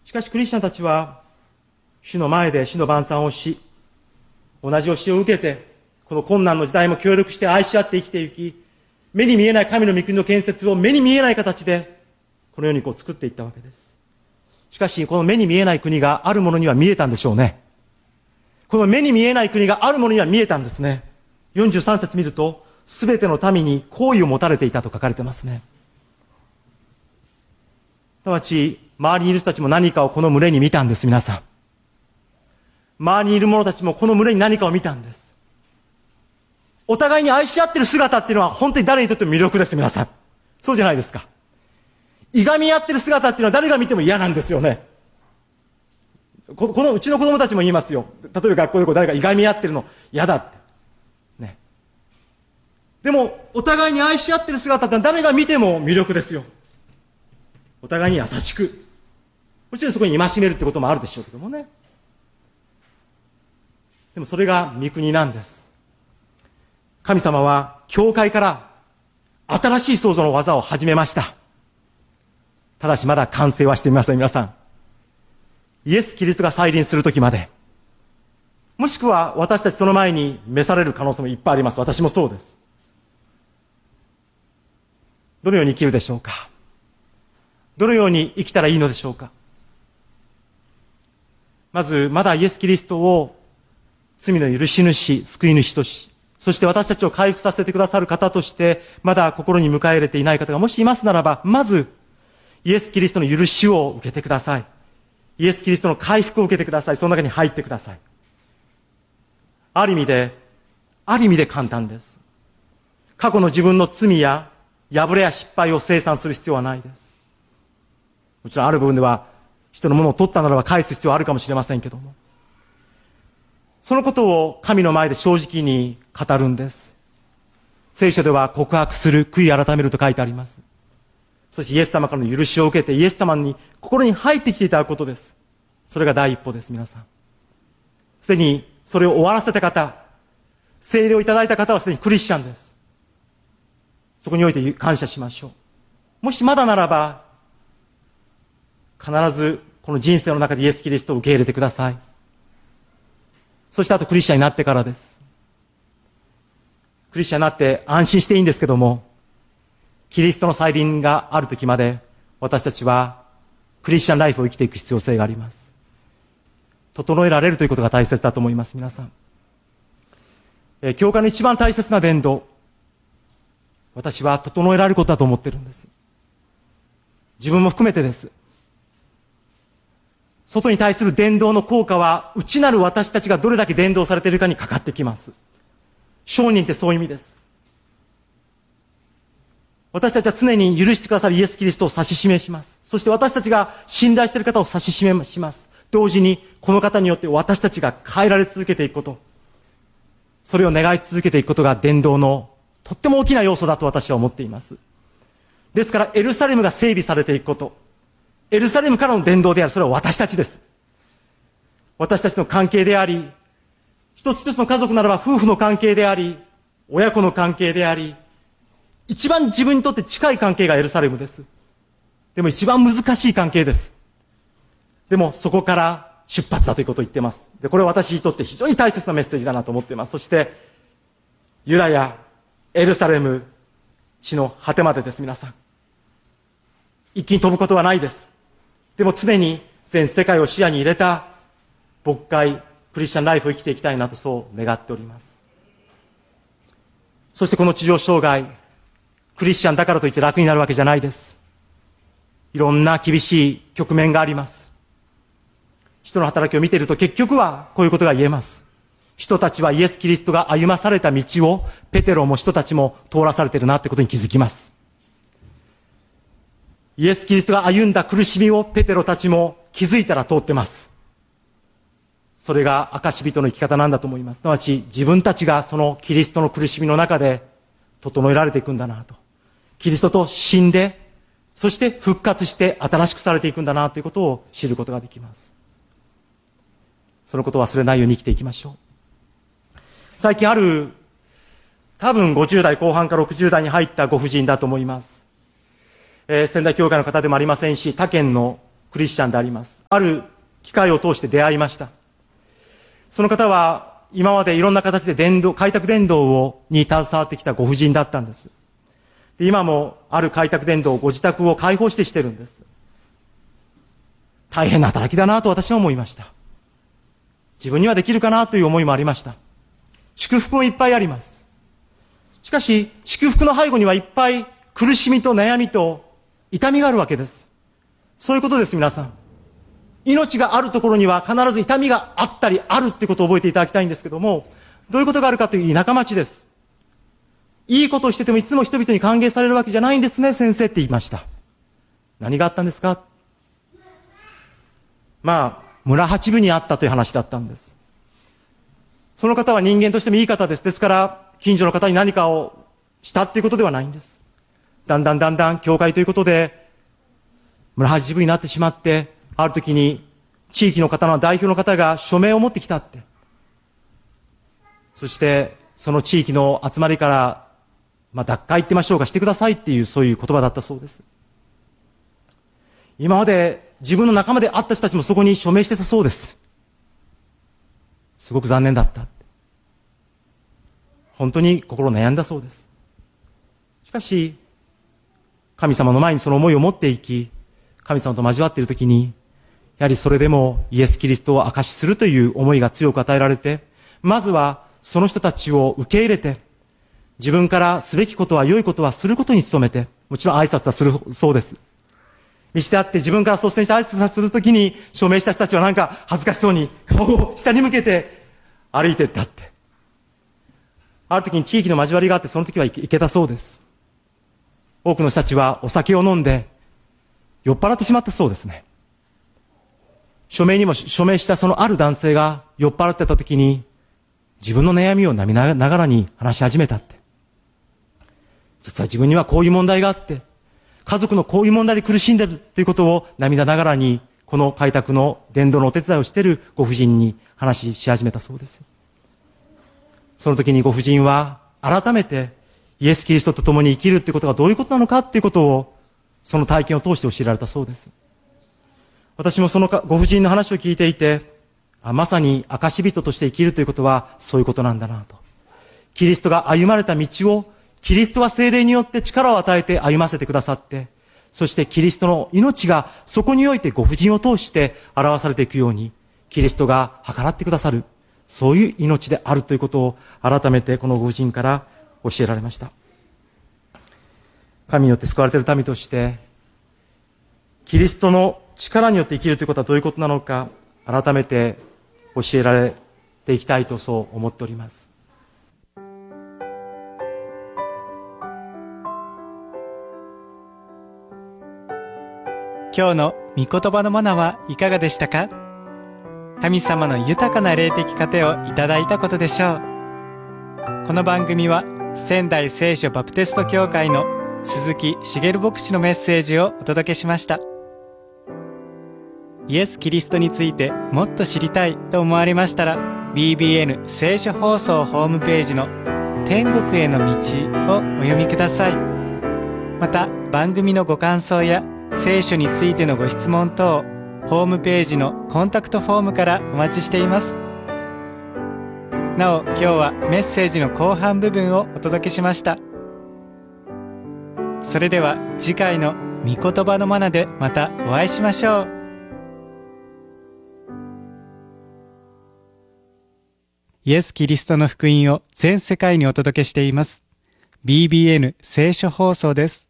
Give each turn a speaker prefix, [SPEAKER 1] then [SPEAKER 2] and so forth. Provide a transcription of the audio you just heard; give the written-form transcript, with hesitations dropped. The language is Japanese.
[SPEAKER 1] しかしクリスチャンたちは、主の前で主の晩餐をし、同じ教えを受けて、この困難の時代も協力して愛し合って生きていき、目に見えない神の御国の建設を目に見えない形で、このように作っていったわけです。しかし、この目に見えない国があるものには見えたんでしょうね。この目に見えない国があるものには見えたんですね。43節見ると、すべての民に好意を持たれていたと書かれてますね。すなわち、周りにいる人たちも何かをこの群れに見たんです、皆さん。周りにいる者たちもこの群れに何かを見たんです。お互いに愛し合っている姿っていうのは本当に誰にとっても魅力です、皆さん。そうじゃないですか。いがみ合っている姿っていうのは誰が見ても嫌なんですよね。このうちの子供たちも言いますよ。例えば学校で誰かいがみ合ってるの嫌だって。ね。でも、お互いに愛し合っている姿って誰が見ても魅力ですよ。お互いに優しく。もちろんそこに戒めるってこともあるでしょうけどもね。でもそれが御国なんです。神様は教会から新しい創造の技を始めました。ただしまだ完成はしていません、皆さん。イエス・キリストが再臨するときまで。もしくは私たちその前に召される可能性もいっぱいあります。私もそうです。どのように生きるでしょうか。どのように生きたらいいのでしょうか。まず、まだイエス・キリストを罪の許し主、救い主とし、そして私たちを回復させてくださる方として、まだ心に迎え入れていない方がもしいますならば、まず、イエス・キリストの許しを受けてください。イエス・キリストの回復を受けてください。その中に入ってください。ある意味で簡単です。過去の自分の罪や破れや失敗を清算する必要はないです。もちろんある部分では人のものを取ったならば返す必要はあるかもしれませんけども、そのことを神の前で正直に語るんです。聖書では告白する、悔い改めると書いてあります。そしてイエス様からの許しを受けてイエス様に心に入ってきていただくことです。それが第一歩です、皆さん。すでにそれを終わらせた方、聖霊をいただいた方はすでにクリスチャンです。そこにおいて感謝しましょう。もしまだならば、必ずこの人生の中でイエス・キリストを受け入れてください。そしてあとクリスチャンになってからです。クリスチャンになって安心していいんですけども、キリストの再臨がある時まで私たちはクリスチャンライフを生きていく必要性があります。整えられるということが大切だと思います、皆さん。教会の一番大切な伝道、私は整えられることだと思っているんです。自分も含めてです。外に対する伝道の効果は、内なる私たちがどれだけ伝道されているかにかかってきます。証人ってそういう意味です。私たちは常に許してくださるイエス・キリストを指し示します。そして私たちが信頼している方を指し示します。同時に、この方によって私たちが変えられ続けていくこと。それを願い続けていくことが伝道のとっても大きな要素だと私は思っています。ですから、エルサレムが整備されていくこと。エルサレムからの伝道である。それは私たちです。私たちの関係であり、一つ一つの家族ならば夫婦の関係であり、親子の関係であり、一番自分にとって近い関係がエルサレムです。でも一番難しい関係です。でもそこから出発だということを言っています。で、これは私にとって非常に大切なメッセージだなと思っています。そして、ユダヤ、エルサレム、地の果てまでです、皆さん。一気に飛ぶことはないです。でも常に全世界を視野に入れた牧会、クリスチャンライフを生きていきたいなとそう願っております。そしてこの地上生涯、クリスチャンだからといって楽になるわけじゃないです。いろんな厳しい局面があります。人の働きを見ていると結局はこういうことが言えます。人たちはイエス・キリストが歩まされた道をペテロも人たちも通らされているなってことに気づきます。イエス・キリストが歩んだ苦しみをペテロたちも気づいたら通ってます。それが証人の生き方なんだと思います。すなわち自分たちがそのキリストの苦しみの中で整えられていくんだなと。キリストと死んで、そして復活して新しくされていくんだなということを知ることができます。そのことを忘れないように生きていきましょう。最近ある、多分50代後半から60代に入ったご婦人だと思います。仙台教会の方でもありませんし、他県のクリスチャンであります。ある機会を通して出会いました。その方は今までいろんな形で開拓伝道に携わってきたご婦人だったんです。今もある開拓伝道、ご自宅を開放してしてるんです。大変な働きだなと私は思いました。自分にはできるかなという思いもありました。祝福もいっぱいあります。しかし、祝福の背後にはいっぱい苦しみと悩みと痛みがあるわけです。そういうことです、皆さん。命があるところには必ず痛みがあったりあるってことを覚えていただきたいんですけども、どういうことがあるかという田舎町です。いいことをしててもいつも人々に歓迎されるわけじゃないんですね、先生って言いました。何があったんですか？村八分にあったという話だったんです。その方は人間としてもいい方です。ですから、近所の方に何かをしたっていうことではないんです。だんだん教会ということで、村八分になってしまって、ある時に地域の方の代表の方が署名を持ってきたって。そして、その地域の集まりから、脱会ってましょうか、してくださいっていう、そういう言葉だったそうです。今まで自分の仲間であった人たちもそこに署名してたそうです。すごく残念だった。本当に心悩んだそうです。しかし、神様の前にその思いを持っていき、神様と交わっているときに、やはりそれでもイエス・キリストを証しするという思いが強く与えられて、まずはその人たちを受け入れて、自分からすべきことは良いことはすることに努めて、もちろん挨拶はするそうです。道であって自分から率先して挨拶するときに署名した人たちはなんか恥ずかしそうに顔を下に向けて歩いていったって。ある時に地域の交わりがあってその時は行けたそうです。多くの人たちはお酒を飲んで酔っ払ってしまったそうですね。署名にも署名したそのある男性が酔っ払ってた時に自分の悩みを涙ながらに話し始めたって。実は自分にはこういう問題があって、家族のこういう問題で苦しんでるということを涙ながらに、この開拓の伝道のお手伝いをしているご婦人に話し始めたそうです。その時にご婦人は改めてイエス・キリストと共に生きるということがどういうことなのかということを、その体験を通して教えられたそうです。私もそのご婦人の話を聞いていて、まさに証人として生きるということはそういうことなんだなと。キリストが歩まれた道をキリストは聖霊によって力を与えて歩ませてくださって、そしてキリストの命がそこにおいてご婦人を通して表されていくように、キリストが計らってくださる、そういう命であるということを改めてこのご婦人から教えられました。神によって救われている民として、キリストの力によって生きるということはどういうことなのか、改めて教えられていきたいとそう思っております。
[SPEAKER 2] 今日の御言葉のマナはいかがでしたか？神様の豊かな霊的糧をいただいたことでしょう。この番組は仙台聖書バプテスト教会の鈴木茂牧師のメッセージをお届けしました。イエス・キリストについてもっと知りたいと思われましたら、 BBN 聖書放送ホームページの天国への道をお読みください。また番組のご感想や聖書についてのご質問等、ホームページのコンタクトフォームからお待ちしています。なお、今日はメッセージの後半部分をお届けしました。それでは次回の御言葉のマナでまたお会いしましょう。イエス・キリストの福音を全世界にお届けしています BBN 聖書放送です。